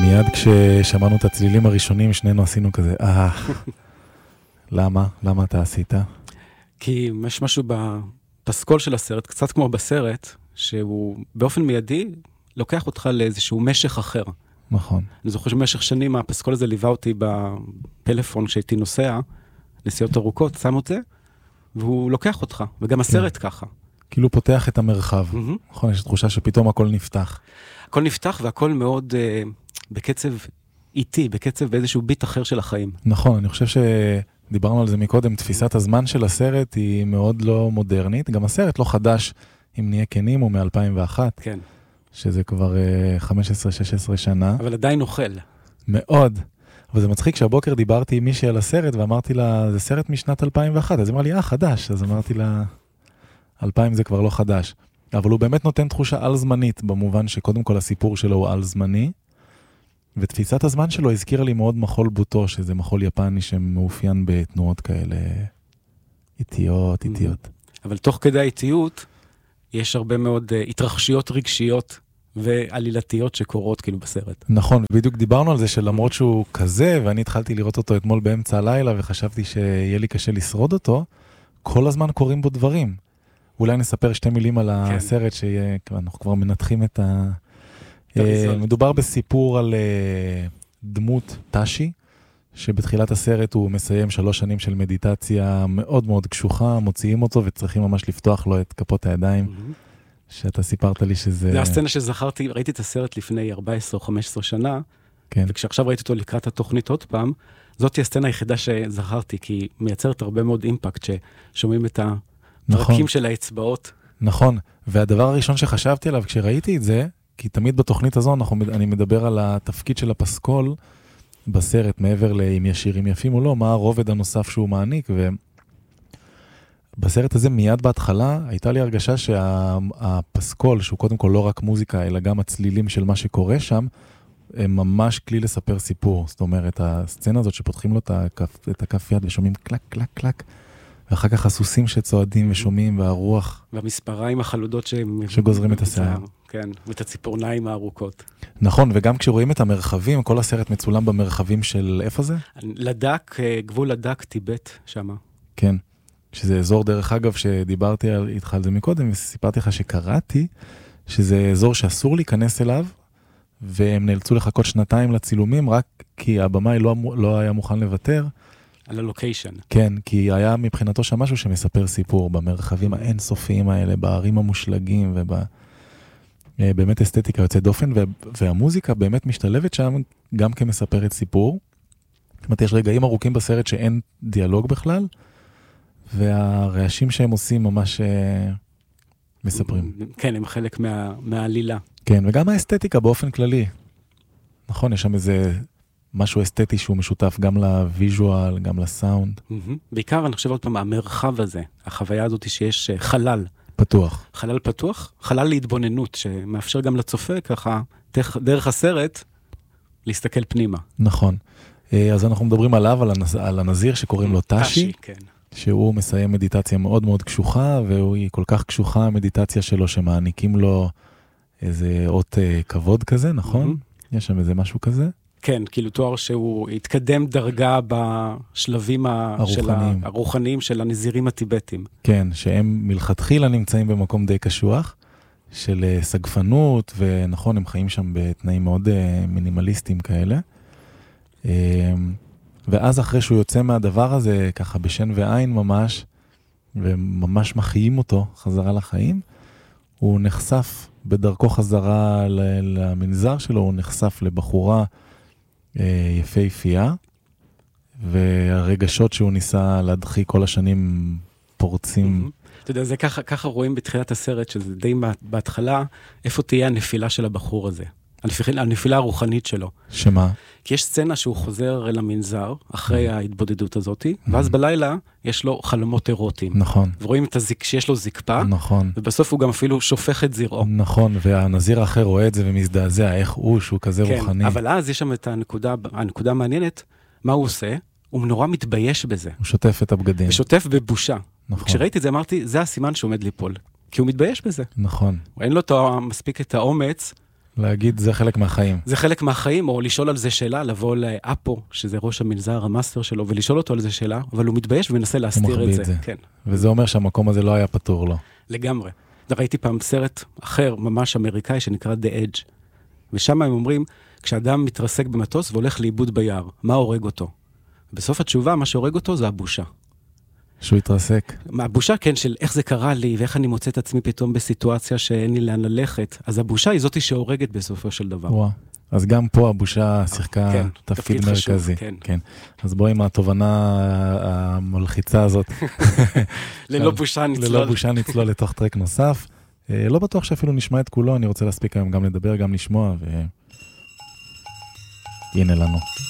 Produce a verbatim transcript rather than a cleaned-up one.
מיד כששמענו את הצלילים הראשונים, שנינו עשינו כזה, אה, למה? למה אתה עשית? כי יש משהו בפסקול של הסרט, קצת כמו בסרט, שהוא באופן מיידי לוקח אותך לאיזשהו משך אחר. נכון. אני זוכר שבמשך שנים הפסקול הזה ליווה אותי בפלאפון כשהייתי נוסע, נסיעות ארוכות, שם את זה, והוא לוקח אותך, וגם הסרט ככה. כאילו פותח את המרחב. Mm-hmm. נכון, יש תחושה שפתאום הכל נפתח. הכל נפתח והכל מאוד uh, בקצב איטי, בקצב באיזשהו ביט אחר של החיים. נכון, אני חושב שדיברנו על זה מקודם, תפיסת הזמן של הסרט היא מאוד לא מודרנית, גם הסרט לא חדש, אם נהיה כנים, הוא מ-אלפיים ואחת. כן. שזה כבר uh, חמש עשרה שש עשרה שנה. אבל עדיין אוכל. מאוד. אבל זה מצחיק שהבוקר דיברתי עם מישהי על הסרט, ואמרתי לה, זה סרט משנת אלפיים ואחת, אז היא אמרה לי, אה, חדש. אז אמרתי לה, אלפיים זה כבר לא חדש. אבל הוא באמת נותן תחושה על זמנית, במובן שקודם כל הסיפור שלו הוא על זמני, ותפיסת הזמן שלו הזכירה לי מאוד מחול בוטו, שזה מחול יפני שמאופיין בתנועות כאלה איטיות, איטיות. אבל תוך כדי האיטיות, יש הרבה מאוד uh, התרחשויות רגשיות ועלילתיות שקורות כאילו בסרט. נכון, בדיוק דיברנו על זה שלמרות שהוא כזה, ואני התחלתי לראות אותו אתמול באמצע הלילה, וחשבתי שיהיה לי קשה לשרוד אותו, כל הזמן קורים בו דברים. אולי נספר שתי מילים על כן. הסרט, שאנחנו כבר מנתחים את ה... מדובר בסיפור על דמות טאשי, שבתחילת הסרט הוא מסיים שלוש שנים של מדיטציה מאוד מאוד קשוחה, מוציאים אותו וצריכים ממש לפתוח לו את כפות הידיים, mm-hmm. שאתה סיפרת לי שזה... זה הסצנה שזכרתי, ראיתי את הסרט לפני ארבע עשרה או חמש עשרה שנה, כן. וכשעכשיו ראיתי אותו לקראת התוכנית עוד פעם, זאת היא הסצנה היחידה שזכרתי, כי היא מייצרת הרבה מאוד אימפקט, ששומעים את ה... נכון. פרקים של האצבעות. נכון, והדבר הראשון שחשבתי עליו כשראיתי את זה, כי תמיד בתוכנית הזו אנחנו, אני מדבר על התפקיד של הפסקול בסרט, מעבר לאם יש שירים יפים או לא, מה הרובד הנוסף שהוא מעניק, ובסרט הזה מיד בהתחלה הייתה לי הרגשה שהפסקול, שהוא קודם כל לא רק מוזיקה, אלא גם הצלילים של מה שקורה שם, הם ממש כלי לספר סיפור. זאת אומרת, הסצנה הזאת שפותחים לו את הכף, את הכף יד ושומעים קלק, קלק, קלק, ואחר כך הסוסים שצועדים ושומעים, והרוח. והמספריים החלודות שהם... שגוזרים את השיער. כן, ואת הציפורניים הארוכות. נכון, וגם כשרואים את המרחבים, כל הסרט מצולם במרחבים של... איפה זה? לדק, גבול לדק, טיבט, שמה. כן, שזה אזור דרך אגב שדיברתי על, איתך על זה מקודם, וסיפרתי לך שקראתי, שזה אזור שאסור להיכנס אליו, והם נאלצו לחכות שנתיים לצילומים, רק כי הבמאי לא, לא היה מוכן לוותר, על הלוקיישן. כן, כי היה מבחינתו שם משהו שמספר סיפור, במרחבים האינסופיים האלה, בערים המושלגים, ובאמת אסתטיקה יוצאת דופן, והמוזיקה באמת משתלבת שם גם כמספרת סיפור. זאת אומרת, יש רגעים ארוכים בסרט שאין דיאלוג בכלל, והרעשים שהם עושים ממש מספרים. כן, הם חלק מה, מהעלילה. כן, וגם האסתטיקה באופן כללי. נכון, יש שם איזה... משהו אסתטי שהוא משותף גם לוויז'ואל, גם לסאונד. בעיקר אני חושב עוד פעם, המרחב הזה, החוויה הזאת שיש חלל. פתוח. חלל פתוח, חלל להתבוננות, שמאפשר גם לצופה ככה, דרך הסרט, להסתכל פנימה. נכון. אז אנחנו מדברים עליו, על הנזיר שקוראים לו טאשי, שהוא מסיים מדיטציה מאוד מאוד קשוחה, והיא כל כך קשוחה המדיטציה שלו, שמעניקים לו איזה אות כבוד כזה, נכון? יש שם איזה משהו כזה. כן, כאילו תואר שהוא התקדם דרגה בשלבים הרוחניים. של הרוחניים של הנזירים הטיבטים. כן, שהם מלכתחילה נמצאים במקום די קשוח, של סגפנות, ונכון, הם חיים שם בתנאים מאוד מינימליסטיים כאלה. ואז אחרי שהוא יוצא מהדבר הזה, ככה בשן ועין ממש, וממש מחיים אותו חזרה לחיים, הוא נחשף בדרכו חזרה למנזר שלו, הוא נחשף לבחורה, יפהפייה, והרגשות שהוא ניסה להדחיק כל השנים פורצים. אתה יודע, זה ככה, ככה רואים בתחילת הסרט, שזה די בהתחלה, איפה תהיה הנפילה של הבחור הזה. הנפילה הרוחנית שלו. שמה? כי יש סצנה שהוא חוזר אל המנזר, אחרי ההתבודדות הזאת, ואז בלילה יש לו חלומות אירוטיים. נכון. ורואים את הזיק, שיש לו זיקפה, נכון. ובסוף הוא גם אפילו שופך את זירו. נכון, והנזיר האחר רואה את זה ומזדעזע, איך הוא, שהוא כזה כן, רוחני. אבל אז יש שם את הנקודה, הנקודה המעניינת, מה הוא עושה? הוא נורא מתבייש בזה. הוא שוטף את הבגדים. ושוטף בבושה. נכון. כשראיתי את זה, אמרתי, זה הסימן שעומד ליפול. כי הוא מתבייש בזה. נכון. אין לו מספיק את האומץ להגיד, זה חלק מהחיים. זה חלק מהחיים, או לשאול על זה שאלה, לבוא לאפו, שזה ראש המנזר, המאסטר שלו, ולשאול אותו על זה שאלה, אבל הוא מתבייש ומנסה להסתיר את זה. זה. כן. וזה אומר שהמקום הזה לא היה פתור לו. לגמרי. ראיתי פעם סרט אחר, ממש אמריקאי, שנקרא The Edge. ושם הם אומרים, כשאדם מתרסק במטוס והולך לאיבוד ביער, מה הורג אותו? בסוף התשובה, מה שהורג אותו זה הבושה. שהוא התרסק. הבושה, כן, של איך זה קרה לי, ואיך אני מוצא את עצמי פתאום בסיטואציה שאין לי לאן ללכת. אז הבושה היא זותי שהורגת בסופו של דבר. וואו. אז גם פה הבושה שיחקה כן, תפקיד, תפקיד מרכזי. חשוב, כן. כן. אז בואי עם התובנה המלחיצה הזאת. ללא בושה נצלול. ללא בושה נצלול לתוך טרק נוסף. לא בטוח שאפילו נשמע את כולו, אני רוצה להספיק היום גם לדבר, גם לשמוע, והנה לנו.